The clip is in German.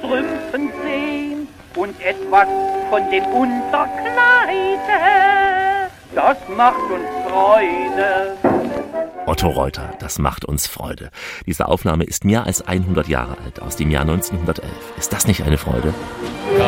Strümpfen sehen und etwas von dem Unterkleide. Das macht uns Freude. Otto Reuter, das macht uns Freude. Diese Aufnahme ist mehr als 100 Jahre alt, aus dem Jahr 1911. Ist das nicht eine Freude?